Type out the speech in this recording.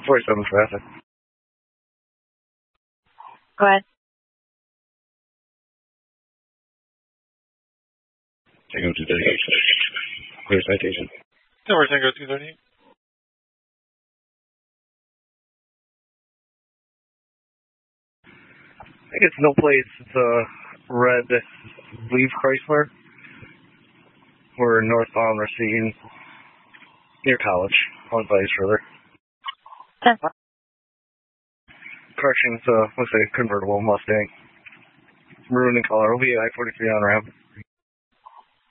47 traffic. Go ahead. Tango 238. Clear citation. Number Tango 238. I think it's no place. It's a red Leaf Chrysler. We're northbound Racine, near College. I'll advise further. Correction, it's looks like a convertible Mustang. Maroon in color. Will be I-43 on ramp.